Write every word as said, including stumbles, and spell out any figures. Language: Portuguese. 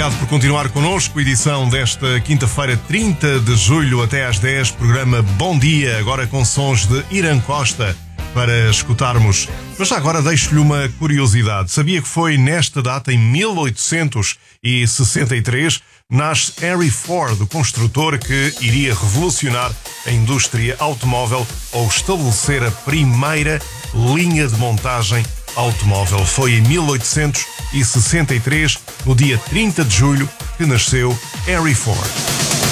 Obrigado por continuar connosco. Edição desta quinta-feira, trinta de julho, até às dez. Programa Bom Dia, agora com sons de Irã Costa para escutarmos. Mas já agora deixo-lhe uma curiosidade. Sabia que foi nesta data, em mil oitocentos e sessenta e três, nasce Henry Ford, o construtor que iria revolucionar a indústria automóvel ao estabelecer a primeira linha de montagem automóvel. Foi em mil oitocentos e sessenta e três, no dia trinta de julho, que nasceu Henry Ford.